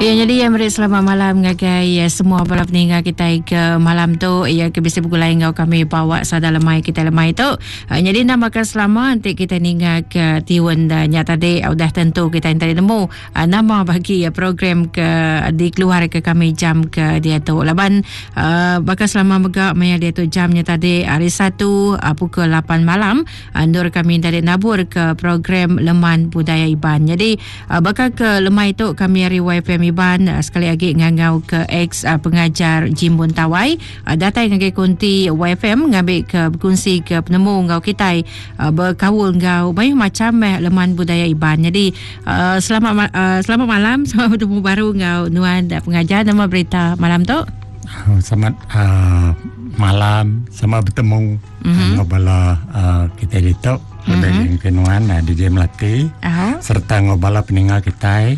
Ya, jadi ya mari selamat malam ngagai ya, semua para pendengar kita ke malam tu ya ke bisa bergulai ngau kami bawa sada lemai kita lemai tu. Jadi namakan selama nanti kita ninga ke tiwan nyata de udah tentu kita tadi nemu nama bagi ya program ke di keluar ke kami jam ke dia tu laban bakal selama mega maya dia tu jamnya tadi hari Sabtu pukul 8 malam nur kami tadi nabur ke program Leman Budaya Iban. Jadi bakal ke lemai tu kami hari YFM Iban sekali lagi ngangau ke ex pengajar Jimbun Tawai datai ngagai kunti YFM ngambil ke berkongsi ke penemu ngau kita berkawul ngau banyak macam Leman Budaya Iban. Jadi selamat malam, selamat bertemu baru ngau nuan pengajar nama berita malam tu. Selamat malam, selamat bertemu ngobala kita itu yang kenuan DJ Melati serta ngobala peninggal kita.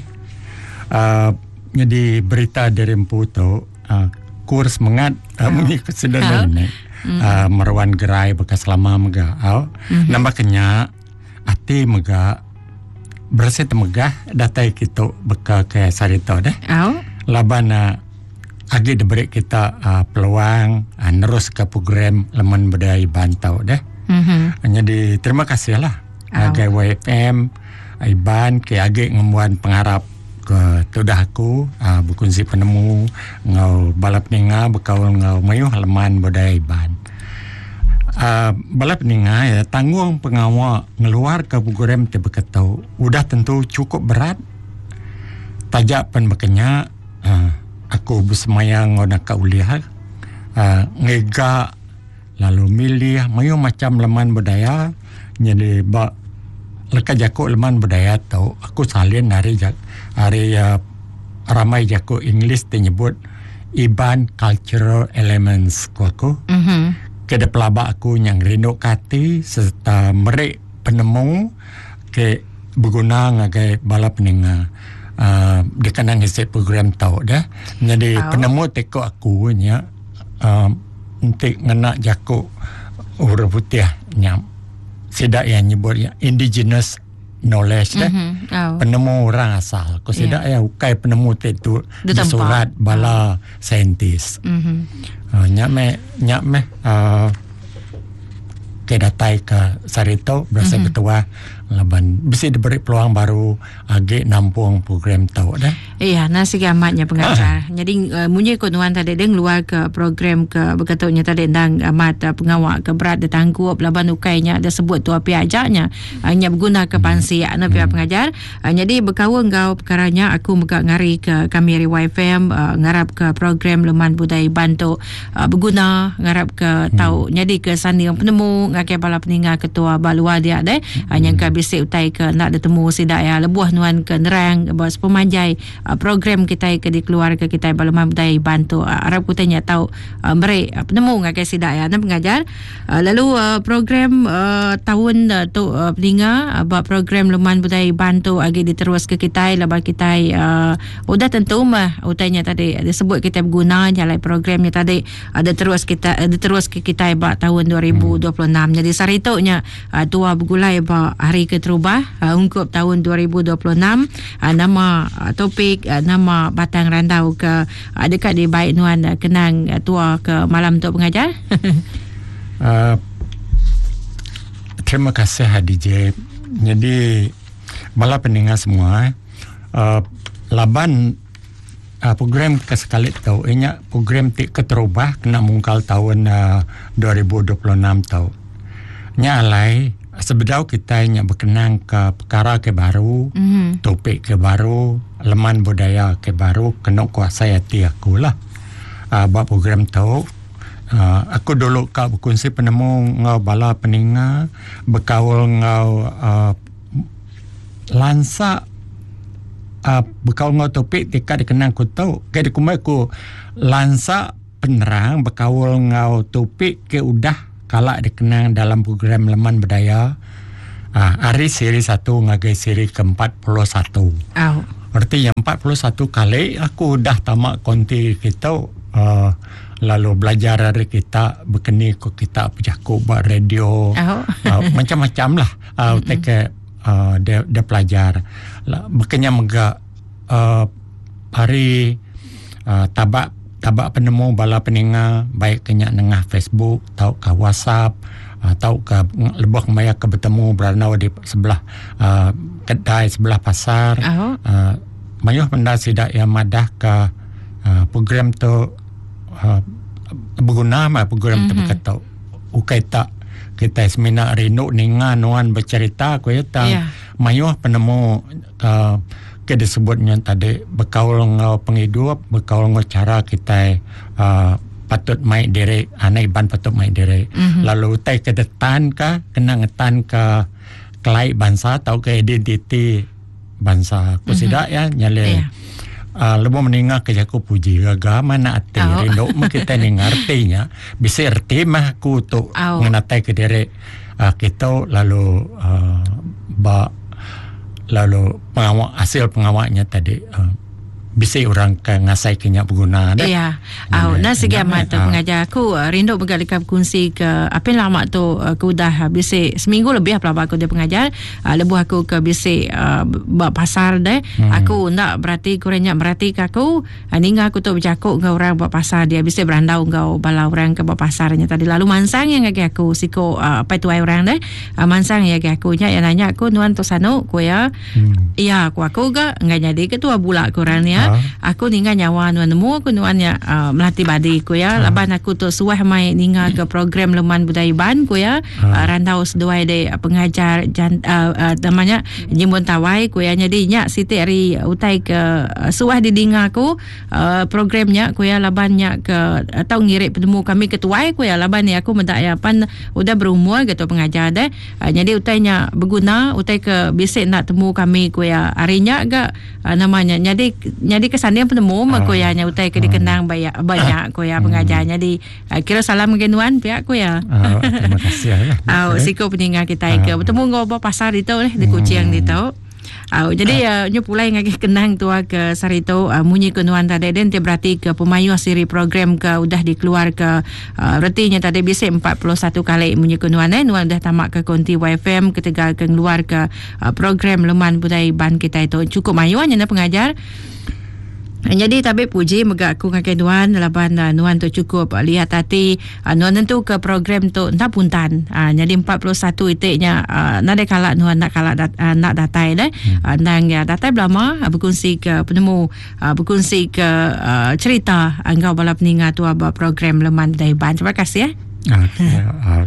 Jadi berita dari Empu tu kurs mengat mengikut sedang ni Marwan Gerai bekas lama mega nambah kenya ati mega bersih temegah datai kita beka ke sarito dah laban agi diberi kita peluang nerus ke program Leman Budaya Bantau dah. Jadi terima kasih lah ke YFM Iban ke agi ngemuan pengharap ke tudah aku berkongsi penemu ngau balap ninga berkaul ngau mayuh Leman Budaya Iban. Balap ninga ya tanggung pengawal ngeluar ke program tebeketau udah tentu cukup berat. Tajak pen bekenya aku bersemayang ngonak uliah ngega lalu milih mayuh macam Leman Budaya. Jadi leka jaku Leman Budaya tau aku salin hari ramai jaku English menyebut Iban Cultural Elements aku ke pelabak aku yang rindu kati serta merek penemu ke berguna ngagai balap ninga dikenang isi program tau dah. Jadi penemu teko aku nya untuk ngenak jaku huruf putih nya sidak yang nyebut ya indigenous knowledge dah. Penemu orang asal ko sidak ya ukai penemu tu surat bala saintis. Nyak me ke datai ke sarito berasa ketua laban besi diberi peluang baru agi nampung program tau dah. Iya, nasi gamatnya pengajar. Jadi munyi kunuan tadi deng luar ke program ke berkatanya tadi dang amat pengawak ke berat ditanggup laban ukainya ada sebut tu api ajaknya hanya berguna ke pansi ana pihak pengajar. Jadi berkawal ngau perkaranya aku mega ngari ke kami YFM ngarap ke program Leman Budaya Bantu berguna ngarap ke tahu jadi ke sani yang penemu ngakai bala peningal ketua balua dia deh yang ke bisik utai ke nak bertemu sidak ya lebuh nuan ke nerang bos pemanjai program kita ke di keluarga kita Leman Budaya Bantu Arab kutanya tahu merek penemu ngakai sidak ya dan pengajar lalu program tahun tu peningal buat program Leman Budaya Bantu agi diterus ke kita lebar kita udah tentu mah utanya tadi disebut kita berguna jalan programnya tadi ada terus ke kita buat tahun 2026. Jadi saritonya tua bergulai buat hari keterubah ungkup tahun 2026 nama topik nama Batang Randau ke dekat di baik nuan kenang tua ke malam tu pengajar. Terima kasih DJ. Jadi bala pendengar semua laban program kesekali tahu inya program keterubah kena mungkal tahun 2026 tahu. Nya alai sebedau kita nya berkenang ke perkara ke baru, topik ke baru, Leman Budaya ke baru kena kuasa hati aku lah. Buat program tahu aku dulu kau berkongsi penemu ngau bala peninga berkawal ngau lansa berkawal ngau topik dekat dikenang ku tahu ke dikumai ku lansa penerang berkawal ngau topik ke udah kalak dikenang dalam program Leman Budaya hari seri 1 ngagai seri ke-41. Berarti yang 41 kali aku dah tamat konti kita lalu belajar dari kita berkeni ko kita pejaku buat radio macam-macam lah dia pelajar berkenya mega hari tabak penemu bala peninga baik kenya nengah Facebook tau ke WhatsApp tau ke lebih maya ke bertemu beranau di sebelah kedai sebelah pasar mayuh benda sidak yang madah ke program tu berguna program tu berkata ukai tak kita semina rindu ninga nuan bercerita ku ya tang mayuh penemu ke disebutnya tadi berkaul ngau penghidup berkaul ngau cara kita patut mai diri anai ban patut mai diri lalu tai ke detan ka kena ngetan ke kelai bangsa atau ke identiti bangsa ku sidak ya nyale lebih meninggal ke jaku puji gaga mana ati rindu kita ni ngertinya bisa erti mah ku tu ngenatai ke diri kita lalu lalu hasil pengawaknya tadi bisa orang ke ngasai kenya berguna dah. Ya. Nah segi amat pengajar aku rindu bergalika berkongsi ke apa yang lama tu aku dah bisa seminggu lebih pelabak aku dia pengajar lebuh aku ke bisa pasar dah. Aku nak berarti kurangnya berarti ke aku ninga aku tu bercakap dengan orang buat pasar dia bisa berandau dengan bala orang ke buat pasarnya tadi lalu mansang yang ngagi aku siko apa itu orang dah mansang yang ngagi aku nya yang nanya aku nuan tu sano ku ya ya aku ga ngai jadi ketua bulak kurang ya aku ninga nyawa nuan nemu aku nuannya melatih badi ku ya laban aku tu suah mai ninga ke program leman budaya ban ku ya rantau seduai de pengajar namanya Jimbon Tawai ku ya jadi nya siti ari utai ke suah di dinga aku programnya ku ya labannya ke atau ngirik penemu kami ketuai ku ya laban ni aku mendak ya pan udah berumur gitu pengajar deh jadi utainya berguna utai ke bisik nak temu kami ku ya arinya agak namanya jadi kesannya penemu makoyanya utai ke dikenang banyak ko ya pengajarnya di kira salam genuan pihak ko ya terima kasih ya siko peninggal kita ke bertemu ngobrol pasar itu di Kuching itu jadi nyo pulai ngagih kenang tua ke sarito munyi kenuan tadi dan berarti ke pemayu siri program ke udah dikeluar ke berarti nya tadi bisa 41 kali munyi kenuan nuan dah tamak ke konti YFM ketika keluar ke program leman budaya ban kita itu cukup mayuannya pengajar. Jadi tapi puji mega aku ngakai nuan laban nuan tu cukup lihat hati nuan tentu ke program tu entah puntan jadi 41 itiknya nade kala nuan nak kala nak datai deh nang ya datai belama berkongsi ke penemu berkongsi ke cerita engkau bala peningat tu aba program leman daiban. Terima kasih ya.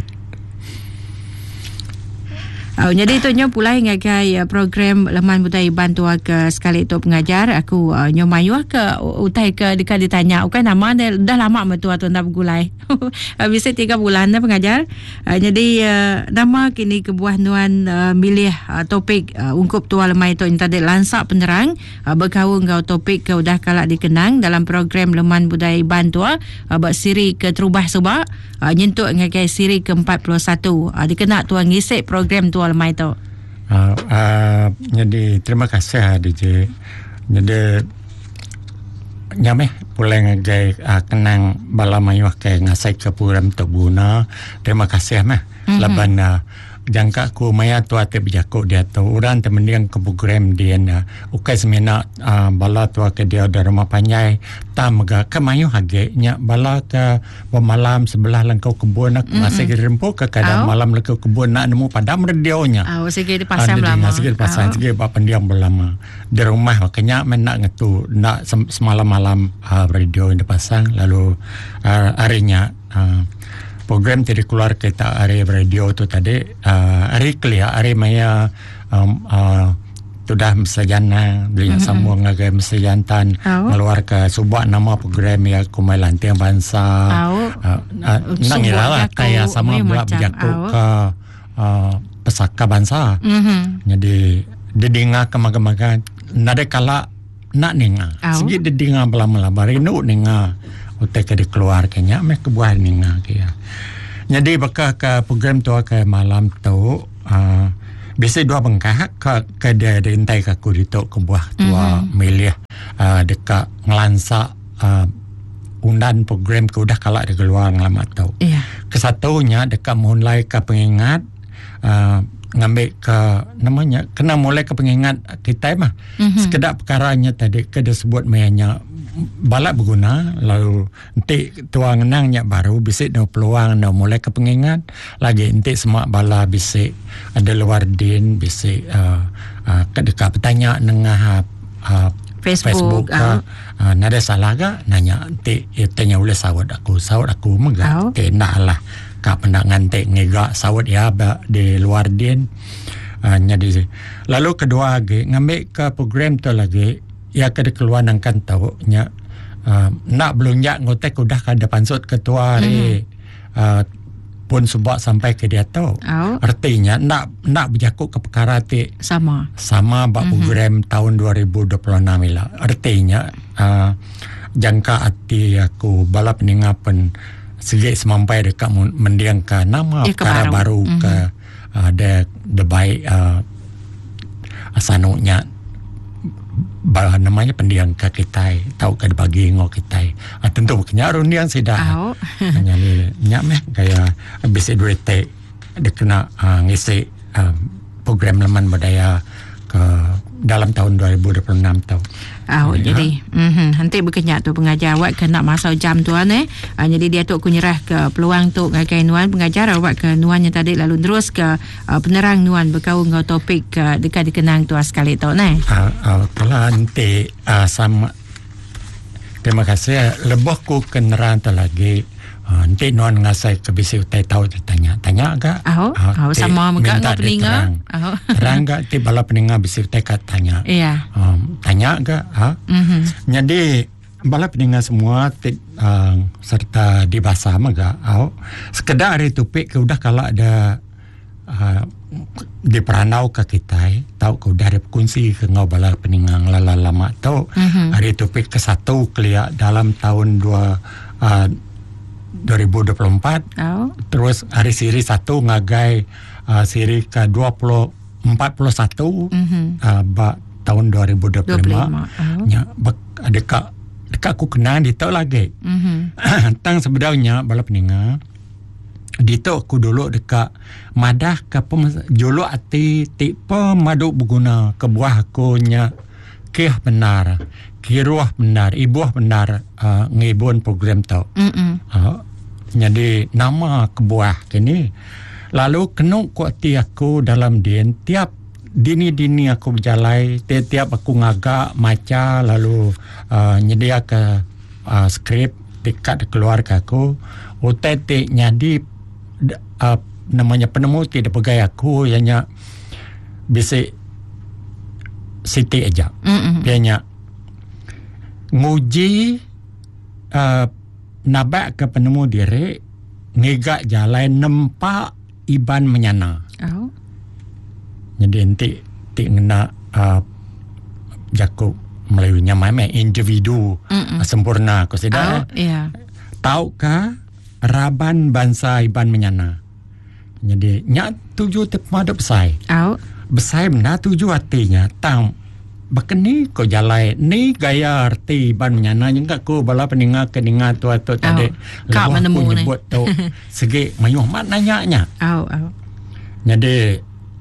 Jadi itu nyo pulai ngagai program leman budaya bantu ke sekali itu pengajar aku nyo mayu ke utai ke dekat ditanya ukai nama dah lama metua tu nak bergulai bisa 3 bulan dah pengajar jadi nama kini kebuah nuan milih topik ungkup tua lemai itu tadi lansak penerang berkawung ngau topik ke udah kalak dikenang dalam program leman budaya bantu bersiri ke terubah sebab nyentuk ngagai siri ke 41 dikenak tuan ngisik program tua lemai tu. Jadi terima kasih DJ. Jadi nyameh pulai ngagai kenang bala mayuh ke ngasai ke program tu guna. Terima kasih mah. Laban jangka ku maya tu ate berjaku dia tu orang temendiang ke program dia na ukai semena bala tu ke dia dari rumah panjai tamaga ke mayu hage nya bala ke malam sebelah langkau kebun nak masih rempo ke kadang malam langkau kebun nak nemu padam radionya segi di pasang lama segi pasang segi ba pendiam berlama di rumah makanya men nak ngetu nak semalam-malam radio di pasang lalu harinya program tadi keluar kita hari radio tu tadi hari clear hari maya tu dah mesajana beli sambung ngagai mesajantan keluar ke subak nama program ya kumai lantiang bangsa nangilah kayak sama buat berjaku ke pesaka bangsa jadi didinga kemaga-maga nade kala nak ninga segi didinga belama barinu ninga utai ke dikeluar kenya me kebuah ninga kia. Jadi bakal ke program tu ke malam tu biasa dua bengkah ke dia dintai ke kurito kebuah tua milih dekat ngelansak undan program ke udah kalak dia keluar ngalamat tu. Kesatunya dekat mulai ke pengingat ngambil ke namanya kena mulai ke pengingat kita mah. Sekedar perkaranya tadi kada sebut mayanya balak berguna lalu nanti tuang nangnya baru bisik no peluang no mulai ke pengingat lagi nanti semua bala bisik ada luar din bisik dekat bertanya nengah Facebook nada salah ga nanya nanti tanya oleh sawat aku megak kena lah kak pendangan te ngega sawat ya di luar din jadi lalu kedua lagi ngambil ke program tu lagi ya kada keluar nangkan tahu nya nak belunjak ngotek udah kada pansut ketua hari pun sebab sampai ke dia tahu artinya nak berjakuk ke perkara ti sama bak program tahun 2026 ila artinya jangka hati aku bala peningapan segi semampai dekat mendiangkan nama perkara baru ke ada baik asanunya namanya pendiang ke kita tahu ke bagi ngok kita tentu kenya rundian sidah hanya ni nyak meh gaya habis duit te kena ngisi program laman budaya ke dalam tahun 2026 tahu. Jadi nanti berkenyak tu pengajar awak kena masuk jam tu jadi dia tu kunyerah ke peluang tu ngakai nuan pengajar awak ke nuannya tadi lalu terus ke penerang nuan berkau ngau topik dekat dikenang tu sekali tu kalau nanti sama terima kasih lebih ku keneran tu lagi nanti nuan ngasai ke bisi utai tahu tanya agak sama megak ngau peninga terang agak ti bala peninga bisi utai kat tanya tanya agak jadi bala peninga semua serta di bahasa megak sekedar hari topik ke udah kalau ada di peranau ke kita tahu ke udah ada kunci ke ngau bala peninga lala lama tahu hari topik ke satu kelia dalam tahun 2024 terus hari siri satu ngagai siri ke 41 tahun 2025 nya dekat aku kenal dia tahu lagi tang sebenarnya bala peninga dito aku dulu dekat madah ke jolo ati tipe madu berguna ke buah aku nya kih benar kiruah benar ibuah benar ngibun program tau jadi nama kebuah kini lalu kenuk kuati aku dalam din tiap dini aku berjalai tiap aku ngagak maca lalu nyedia ke skrip dekat keluarga aku utetik nyadi namanya penemu tidak pegai aku ianya bisik Siti aja ianya nguji nabak ke penemu diri ngigak jalan nempak iban menyana jadi nanti ngena jakuk melayunya mame individu sempurna kau sedar tahukah raban bangsa iban menyana jadi nyak tuju terpada besai besai benar tuju artinya tang bakeni ko jalai ni gaya arti ban menyana juga ko bala peninga keninga tu tadi kak menemu ni buat tu segi mayuh mat nanya jadi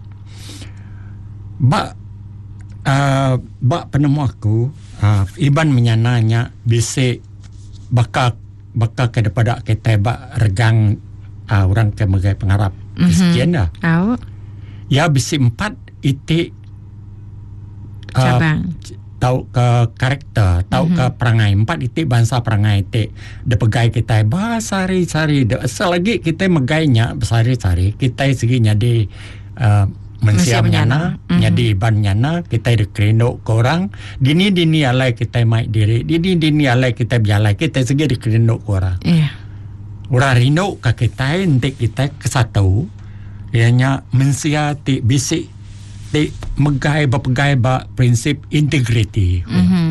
bak penemu aku iban menyananya bisik bakal kepada kita bak regang orang ke megai pengharap Kristian dah ya bisik 4 itik tahu ke karakter tahu ke perangai 4 itik bangsa perangai itik de pegai kita sari-sari selagi kita megainya sari-sari kita seginya di mensia menyana jadi ban nyana kita de kreno ke orang dini alai kita mai diri dini alai kita bialai kita segi de kreno ke orang orang rino ke kita entek kita ke satu ianya mensia ti bisik di megai prinsip integriti.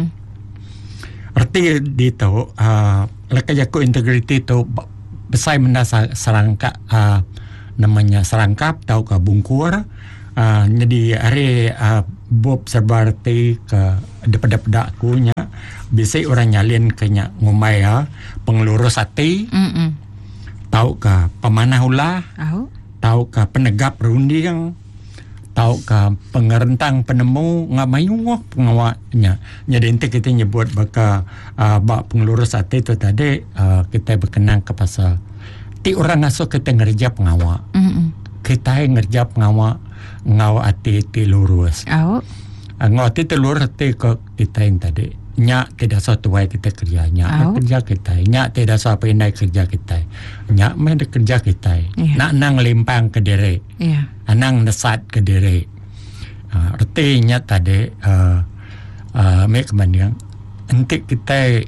Arti dito laka jaku integriti to besai menda serangkap namanya serangkap tau ke bungkur jadi hari bob seperti ke daripada akunya bisa orang nyalin kenya ngumai pengelurus hati tau ke pemanah ulah tau ke penegap runding tahu ke pengerentang penemu ngamayuh pengawaknya. Jadi nanti kita nyebut baka bak pengelurus hati itu tadi kita berkenang ke pasal ti orang asuh kita ngerja pengawak. Kita ngerja pengawak ngawak hati ti lurus. Ngawak hati lurus hati ke kita yang tadi. Nyak tidak suatu way kita kerja. Nyak kerja kita. Nyak tidak suatu pindah kerja kita. Nyak main kerja kita. Nak nang limpang ke diri. Anang nesat ke diri. Artinya tadi mek kemanian. Nanti kita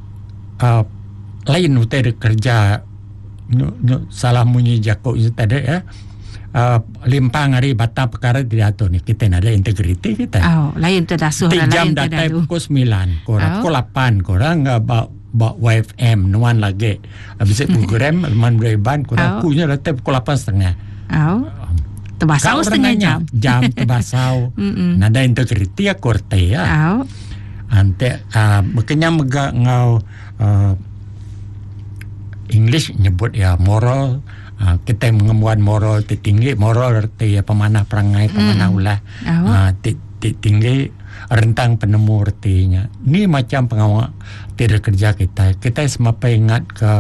lain utai kerja salah munyi jakok itu tadi limpang hari bata perkara tidak tahu ni kita ada integriti kita. Lain terdasuh lain jam datai pukul 9 korang pukul 8 korang bak YFM nuan lagi habis program leman bereban korang kunya datai pukul 8:30. Terbasau setengah jam terbasau. Nada integriti ya korte ya. Ante makanya mega ngau English nyebut ya moral. Kita mengemuan moral tinggi, moral arti ya pemanah perangai, pemanah ulah tinggi, rentang penemu artinya. Ni macam pengawal tidak kerja kita semapa ingat ke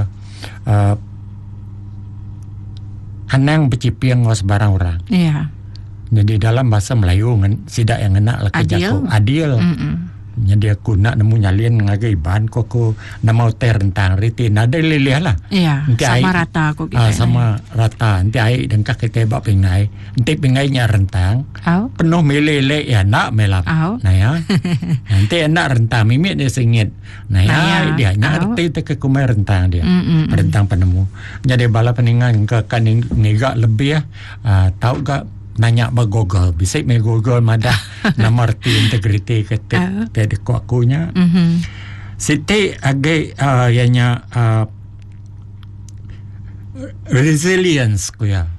anang bercipiang ngos barang orang. Jadi dalam bahasa Melayu sidak yang enak lah kerja adil. Jadi aku nak nemu nyalin ngagai ban koko nama hotel rentang riti nada leleh lah. Sama rata kok kita. Sama rata. Nanti air dan kak kita bak pingai. Nanti pingainya rentang. Penuh meleleh ya nak melap. Nah ya. Nanti enak rentang mimik dia sengit. Nah ya dia nak reti te ke kumai rentang dia. Rentang penemu. Jadi bala peningan ke kan ngigak lebih tahu gak nanya ba Google bisik me Google madah nama arti integriti kata tadi ko akunya siti age yanya resilience ko ya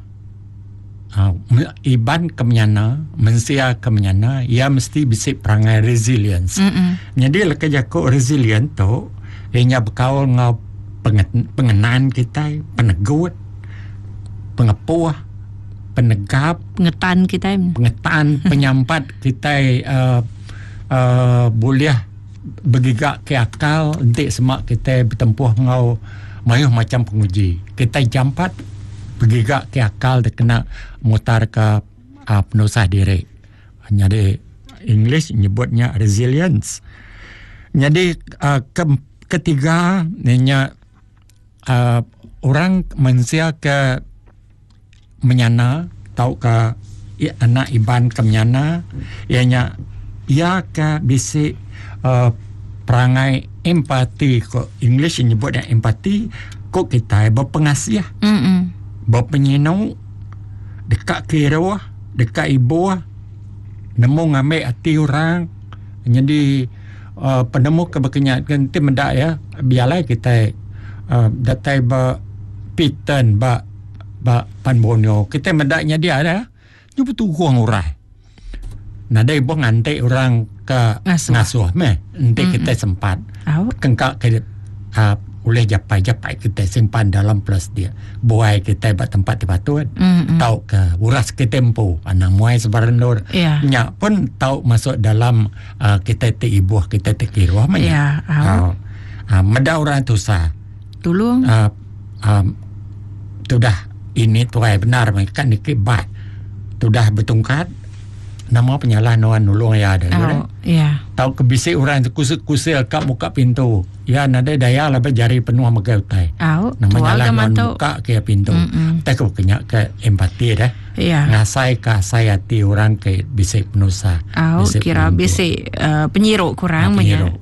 iban kemenyana mensia kemenyana ia mesti bisik perangai resilience jadi leka jako resilient tu ianya berkaul ngau pengenan kita penegut pengepuah penegap pengetan penyampat kita boleh bergigak ke akal nanti semak kita bertempuh ngau mayuh macam penguji kita jampat bergigak ke akal dia kena mutar ke penusah diri. Jadi English nyebutnya resilience. Jadi ketiga orang manusia ke menyana tahu ke anak iban ke menyana ianya ia ke bisi perangai empati ko English nyebutnya empati ko kita berpengasih berpenyinau dekat kira dekat ibu nemu ngambil hati orang jadi penemu keberkenyataan tim mendak ya biarlah kita datai berpitan panbonyo kita mendaknya dia ada nyu betul kurang urai nada ibu ngantek orang ke ngasuh nanti kita sempat kengkak ke oleh japai kita simpan dalam plus dia buai kita buat tempat dipatut tahu ke uras ke tempo anak muai sebarang lor nyak pun tahu masuk dalam kita ibu kita kiruah manya meda orang tu sah tolong tu dah ini tuai benar mereka ni kebat tu dah bertungkat nama penyalah nuan nulung ya ada tahu kebisik orang tu kusil kat muka pintu ya nada daya lah jari penuh megai utai namanya lah nuan muka ke pintu tak kena ke empati dah ngasai kasai hati orang ke bisik penusa kira bisik penyiruk kurang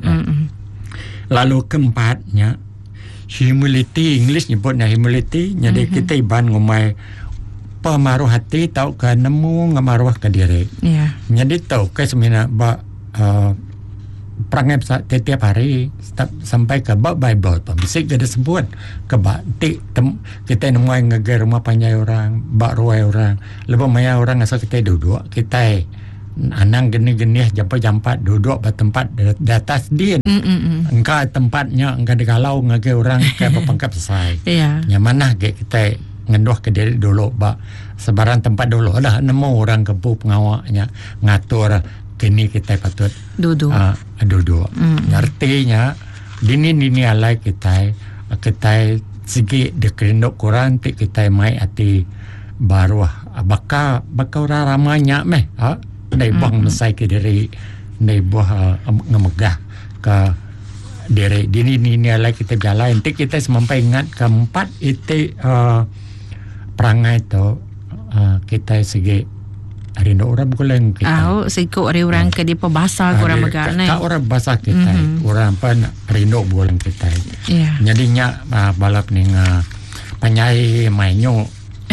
lalu keempatnya humility English nyebutnya humility jadi kita iban ngomai pemaruh hati tahu ke nemu ngamaruah ke diri jadi tahu ke sebenarnya perangai setiap hari sampai ke Bible bisik jadi sebut ke kita nemu ngeger rumah panjai orang ruai orang lebih maya orang asal kita duduk kita anang geni-geni jampat duduk bertempat di atas dia engkau tempatnya engkau dikalau ngage orang kayak pepangkap selesai yang mana kita ngenduh ke diri dulu bak sebarang tempat dulu dah nemu orang kepu pengawaknya ngatur kini kita patut duduk artinya dini alai kita segi dekerinduk kurang ti kita mai ati baru baka orang ramanya dai bang mesai ke diri dai buah ngemegah ke diri dini alai kita jalan ti kita semampai ingat keempat itu perangai tu kita segi rindu orang bukan kita. Sikut orang ke di bahasa orang megak ni. Tak orang bahasa kita, orang pun rindu bukan kita. Jadinya balap ni panyai mainyo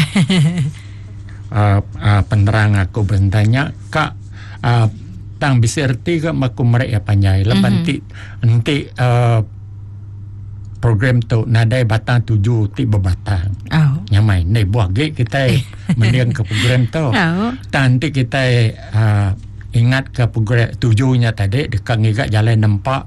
penerang aku bertanya kak tang bisa erti ke maku mereka panyai lepas nanti program tu nadai batang 7 ti berbatang. Nyamai ni buah gig kita mendiang ke program tu. Nanti kita ingat ke program 7-nya tadi dekat ngigak jalan nampak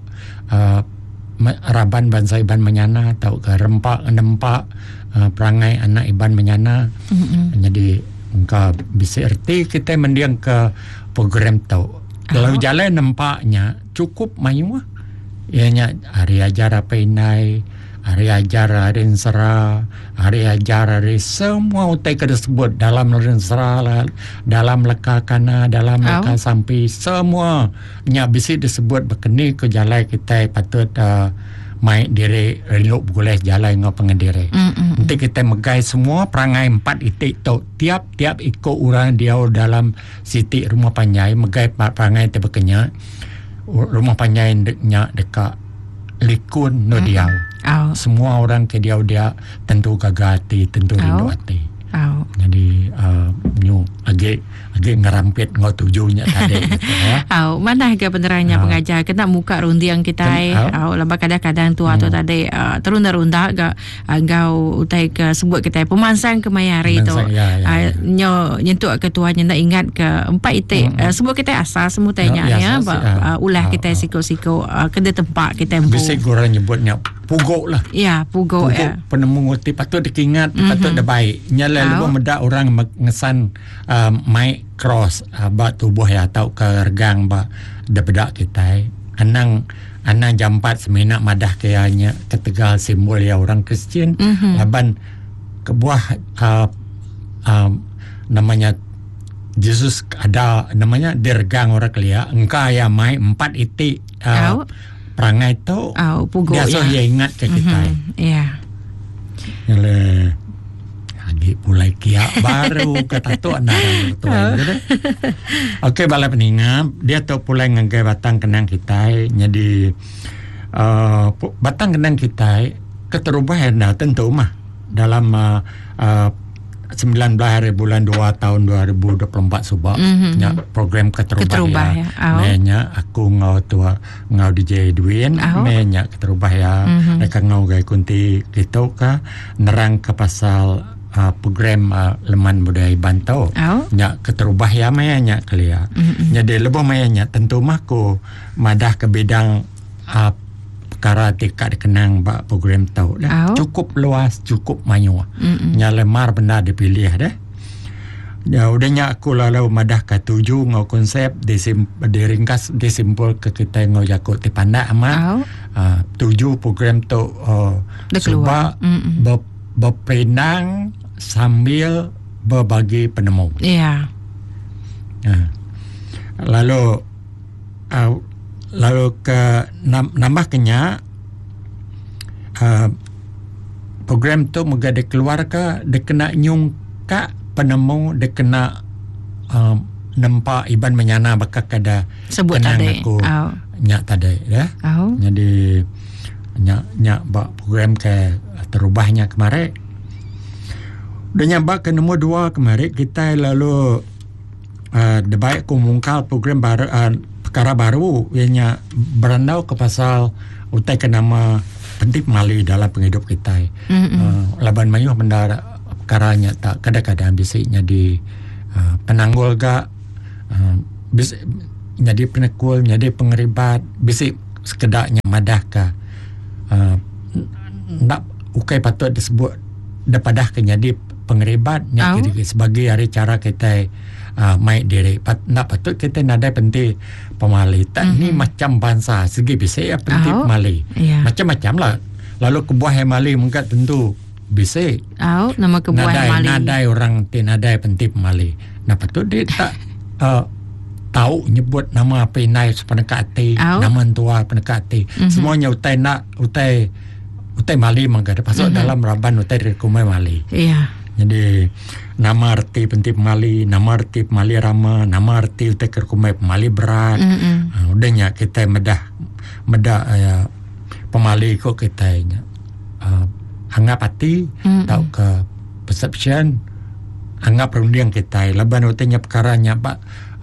raban bangsa Iban menyana atau ke rempak nampak perangai anak Iban menyana. Jadi engkau bisa erti kita mendiang ke program tu. Kalau jalan nampaknya cukup mayu ianya hari ajar apa inai, hari ajar hari sera, hari ajar hari semua utai kada sebut dalam sera, dalam leka kana, dalam leka sampai semua nya bisi disebut berkeni ke jalan kita patut mai diri relok boleh jalan ngau pengendiri. Nanti kita megai semua perangai 4 itik tu tiap ikut orang dia dalam siti rumah panjai megai perangai tu berkenya. Rumah panjai dekat Likun no diau. Semua orang ke dia tentu gagati, tentu rindu hati. Jadi nyu agak ngerampit ngau tujuhnya tadi gitu, mana ke penerangnya pengajar kena muka rundiang kita laba kadang-kadang tu atau tadi terunda-runda engkau utai ke sebut kita pemansang ke mayari tu nyentuh ketuanya nak ingat ke 4 itik sebut kita asal semua tanya ulah kita siko-siko kena tempat kita bisa orang nyebutnya pugok lah. Pugok penemu ngoti patut dikingat, patut dah baik. Nyala lebih medak orang ngesan mai cross ba tubuh ya atau ke regang ba debedak kita. Anang jam 4 semena madah kayanya ketegal simbol ya orang Kristian. Laban kebuah namanya Yesus ada namanya dergang orang kelia. Engkau ya mai 4 itik perangai tu dia so dia ingat ke kita. Jadi lagi pulai kiak baru kata tu anak tu. Okey bala peningap dia tu pulai ngagai batang kenang kita. Jadi batang kenang kita keterubahan dah tentu mah dalam 19 hari bulan 2 tahun 2024 subak nya program keterubah ya. Menya aku ngau tua ngau DJ Edwin menya keterubah ya. Mereka ngau gai kunti gitu ka nerang ke pasal program leman budaya bantau nya keterubah ya menya kelia. Jadi lebih menya tentu mah ku madah ke bidang perkara dekat dikenang bak program tau dah. Cukup luas, cukup mayu. Nya lemar benda dipilih dah. Ya udahnya aku lalu madah ke 7 ngau konsep diringkas disimpul ke kita ngau jakut di pandak amat. 7 program tu sebab berpenang sambil berbagi penemu. Lalu ke nambahnya program tu moga dikeluar ke dekena nyung ka penemu dekena nampak Iban menyana bakak kada sebut tadi aku nyak tadi ya. Jadi nyak bak program ke terubahnya kemarin. Dan bak ke nombor 2 kemarin kita lalu debaik ku mungkal program baru perkara baru ianya berandau ke pasal utai ke nama penting mali dalam penghidup kita. Laban mayuh benda perkaranya tak kadang-kadang bisiknya di penanggul gak bisik jadi penekul jadi pengeribat bisik sekedaknya madah ka nak ukai patut disebut dapadah ke jadi pengeribatnya sebagai hari cara kita mai diri nak patut kita nadai penting pemali tak ni macam bangsa segi bisa ya penting pemali macam-macam lah lalu kebuah mali mungkin tentu bisa nama kebuah mali nadai orang nadai penting pemali nah patut dia tak tahu nyebut nama penai penekati nama tua penekati semuanya utai mali mangga pasal dalam raban utai rekomai mali jadi nama arti penting pemali, nama arti pemali rama, nama arti utai kerkumai pemali berat. Udahnya kita medah pemali kok kita anggap hati, tahu ke perception, anggap perundian kita. Leban utainya perkaranya pak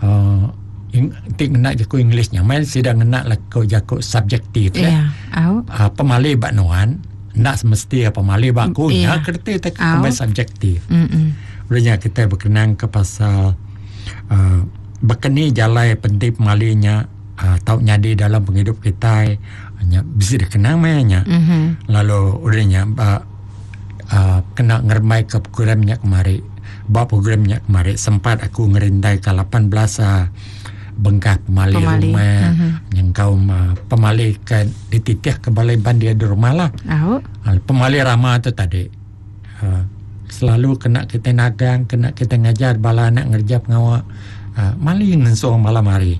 nak jago Englishnya, main sedang nak laku jago subjektif pemali bak nuan. Nak semesti pemali bakunya kerti tak kembali subjektif. Udahnya kita berkenang ke pasal berkeni jalai penting pemalinya tahu nyadi dalam penghidup kita hanya bisa dikenang mainnya. Lalu udahnya kena ngermai ke programnya kemari. Bawa programnya kemari sempat aku ngerindai ke 18 bengkah pemali rumah yang kau pemali ke dititih ke balai bandia di rumah lah. Pemali ramah tu tadi selalu kena kita nagang, kena kita ngajar bala anak ngerja pengawak mali ngensong malam hari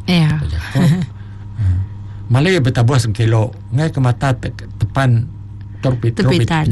mali betabuh sekilo ngai ke mata tepan terpitan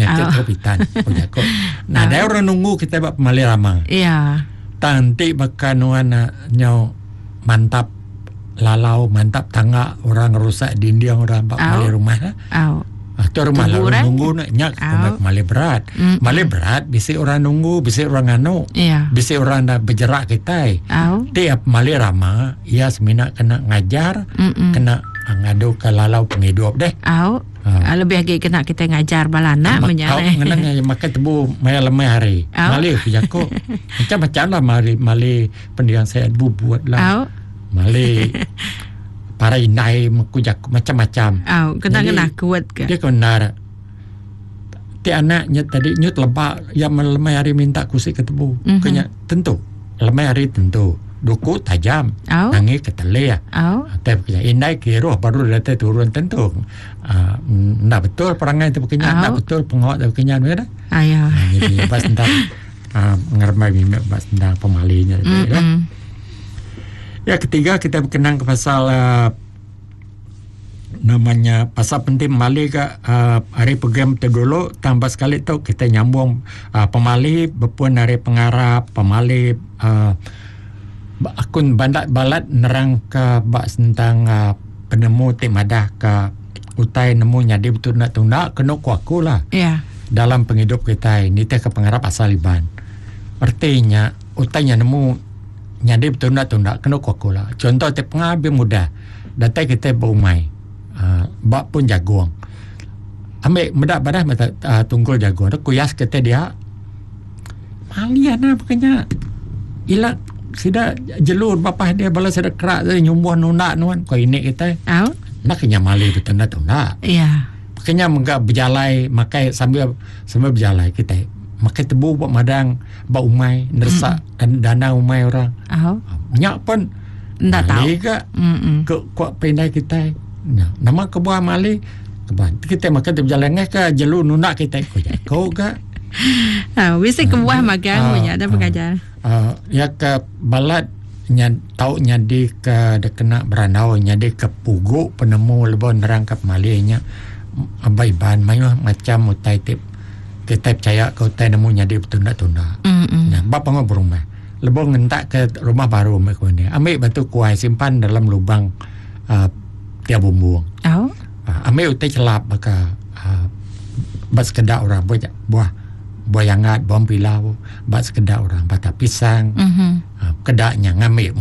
nah ada orang nunggu kita buat pemali ramah tanti bakanuan nyau mantap lalau, mantap tangga orang rusak dinding orang bak mali rumah tu rumah lalu nunggu nak mali berat mali berat bisa orang nunggu bisa orang anu bisa orang dah bergerak kita tiap mali ramah ia semina kena ngajar kena ngadu ke lalau penghidup deh lebih lagi kena kita ngajar balana menyarai ngenang makan tebu maya lemai hari mali aku macam-macam lah mali pendidikan saya buat lah mali para inai mengkujak macam-macam kena kuat ke dia kena ti anaknya tadi nyut lebak yang lemai hari minta kusik ke tebu kena tentu lemai hari tentu duku tajam nangis ketele tapi inai kiroh baru datang turun tentu nak betul perangai itu punya nak betul pengawat itu punya ada jadi pas tentang ngermai bimbing pas tentang pemalinya ya ketiga kita berkenang ke pasal namanya pasal penting pemali ke hari program terdulu tambah sekali tu kita nyambung pemali berpun hari pengarap pemali akun bandat balat nerang ke bak tentang penemu tim madah ke utai nemu nyadi betul nak tunda kena kuaku lah dalam penghidup kita ini ke pengarap asal Iban artinya utainya nemu nyadi betul nak tunda kena kuaku lah contoh te pengabil mudah datai kita berumai bak pun jagung ambil medak badah tunggul jagung tu kuyas kita dia malian lah pokoknya ilang sida jelur bapah dia bala sida kerak dia nyumbuh nunak nuan kau ini kita nak kenya mali betul nak tunda makanya menggak berjalai makai sambil berjalai kita makai tebu buat madang bak umai nersak dana umai orang nyak pun ndak tahu ke kuat pendai kita nama kebuah mali kita makan berjalan ke jelur nunak kita kau ke bisa kebuah magang punya ada pengajar ya ke balat tahu nyadi ke kena beranau nyadi ke pugu penemu lebon nerang ke malinya abai ban mayu macam utai tip kita percaya kau utai nemu nyadi tunda-tunda nah bapa ngau berumah lebon ngentak ke rumah baru mereka ni ambil batu kuai simpan dalam lubang tiap bumbung ambil utai celap maka bas kedak orang buah yangat bom pilau bak sekedar orang bata pisang kedaknya ngambil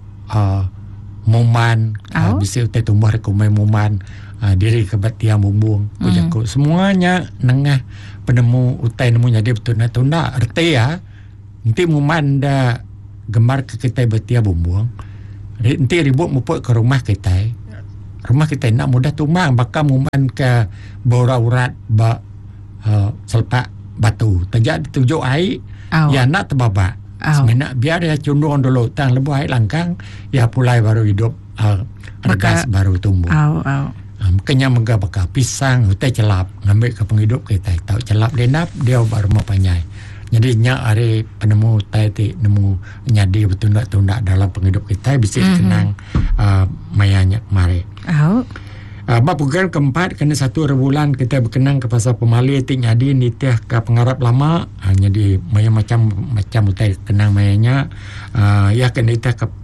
muman bisa utai tumbuh rekomai muman diri ke batia bumbung pujaku semuanya nengah penemu utai nemu jadi betul na tunda arti ya nanti muman dah gemar ke kita batia bumbung nanti ribut mupuk ke rumah kita nak mudah tumbang bakal muman ke bora urat bak selpak batu terjadi tujuh air Ya nak terbabak. Sebenarnya biar dia condong dulu tang lebu air langkang, ya pulai baru hidup regas baru tumbuh. Makanya megah-megah pisang, hutai celap, ngambil ke penghidup kita, tahu celap denap, dia baru mau panjai. Jadi nyak hari penemu tai nemu nyadi bertundak-tundak dalam penghidup kita bisa dikenang mayanya kemari. Bab program keempat kena 1 bulan kita berkenang ke pasal pemali tik nyadi nitih ke pengarap lama. Jadi maya macam utai kenang mayanya ya kena nitih ke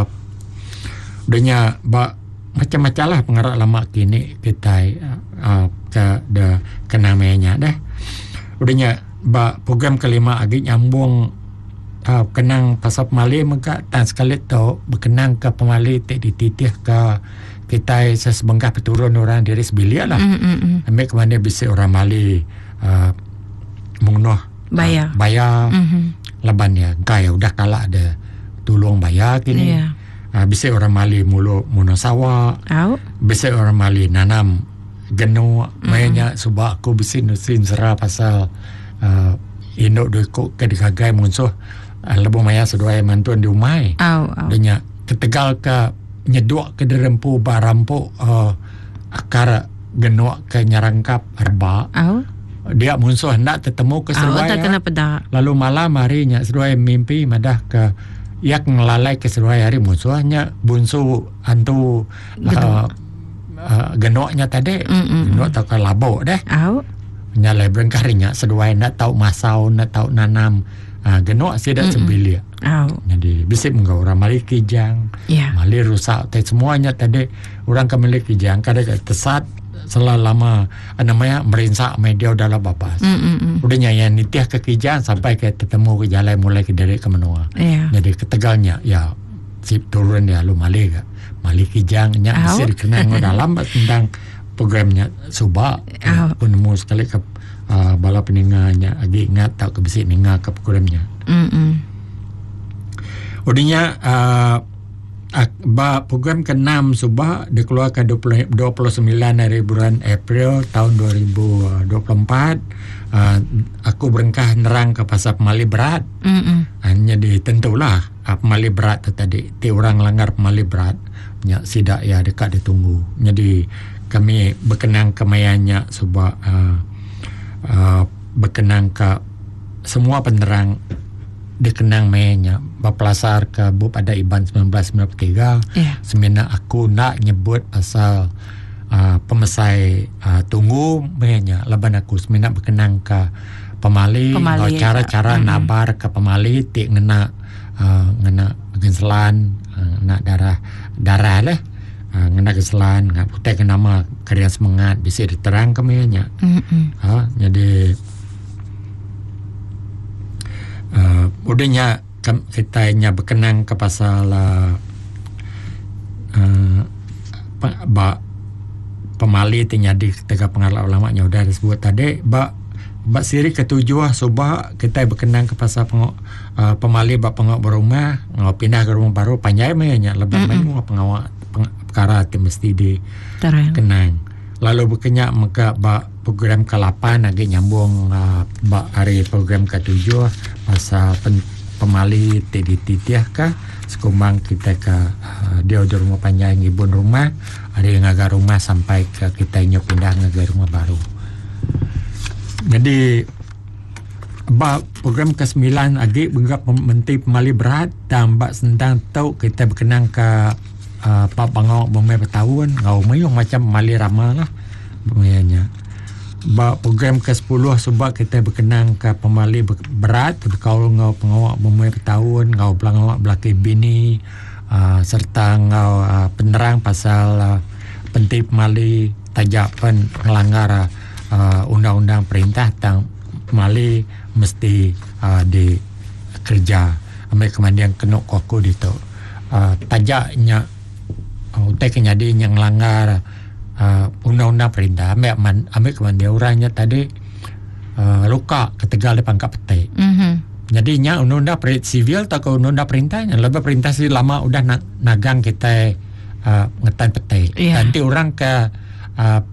udahnya macam-macam lah pengarap lama kini kita ke de kenang mayanya dah. Udahnya program kelima agak nyambung kenang pasal pemali maka tan sekali tu berkenang ke pemali tik dititih ke kita sesebenggah peturun orang dari sebilia lah. Ambil kemana bisa orang Mali mengunuh bayar laban ya. Kaya udah kalah ada tolong bayar kini. Bisa orang Mali mulu muno sawah. Bisa orang Mali nanam genu. Banyak sebab aku bisa nusin serah pasal induk duit ke dikagai munsuh. Lebu maya seduai mantuan di umai. Danya ketegal ke nyeduk ke derempu barampu akar genuak ke nyarangkap herba. Dia musuh hendak tertemu ke Seruai. Lalu malam harinya Seruai mimpi madah ke yak ngelalai ke Seruai hari musuhnya bunsu antu genuaknya tadi. Genuak tak ke labuk dah. Nyalai berengkarinya Seruai nak tahu masau nak tahu nanam. Genuak saya dah sembilia. Jadi bisa menggau orang Mali kijang, Mali rusak, semuanya tadi orang ke Mali kijang kadang tesat selama namanya merinsak media dalam bapas. Udahnya yang nitiah ke kijang sampai ke ketemu ke jalan mulai ke dari ke menua. Jadi ketegalnya ya sip turun ya lu Mali ke Mali kijang nya bisa dikenang dalam tentang programnya Subak penemu sekali ke bala peninganya lagi ingat tak ke bisi ninga ke programnya. Udahnya program ke-6 Subak dikeluarkan 29 hari bulan April tahun 2024. Aku berengkah nerang ke pasal pemali berat. Jadi tentulah pemali berat tadi orang langgar pemali berat sidak ya dekat ditunggu. Jadi kami berkenang kemayannya Subak berkenang ke semua penerang dikenang mayanya berpelasar ke bub ada Iban 1993. Sebenarnya aku nak nyebut pasal pemesai tunggu mayanya laban aku sebenarnya berkenang ke pemali cara-cara nabar ke pemali tik ngena genselan nak darah lah ngena keselan ngak putih ke nama karya semangat bisa diterang ke mayanya. Jadi udahnya kita nya berkenang ke pasal pemali terjadi ketika pengarah ulamanya udah disebut tadi siri ketujuh Subak kita berkenang ke pasal pemali pengawak berumah ngau pindah ke rumah baru panjai mayanya lebih banyak pengawak perkara mesti dikenang. Lalu berkenyak maka program ke-8 agak nyambung hari program ke-7 pasal pemali titiah kah sekumbang kita ke dia di rumah panjang ibu rumah ada yang agak rumah sampai ke kita nyok pindah ngagar rumah baru. Jadi program ke-9 agak benggap menteri pemali berat dan sendang tahu kita berkenang ke Pak Bangau Bomai bertahun ngau mayung macam Mali Rama lah pemilihannya. Program ke-10 sebab kita berkenang ke pemali berat kau ngau pengawak Bomai bertahun ngau belangawak belaki bini serta ngau penerang pasal penting pemali tajak melanggar undang-undang perintah tentang pemali mesti dikerja ambil kemudian kena kuku itu tajaknya utai kenyadi yang langgar undang-undang perintah ambil kemudian orangnya tadi luka ketegal di pangkat petai. Jadi nya undang-undang sivil atau undang-undang perintahnya lebih perintah sih lama udah nagang kita ngetan petai. Nanti orang ke